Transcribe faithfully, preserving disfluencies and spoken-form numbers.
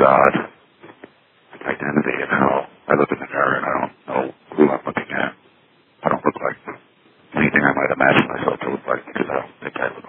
facade, identity, and how I look in the mirror and I don't know who I'm looking at. I don't look like anything I might imagine myself to look like because I don't think I look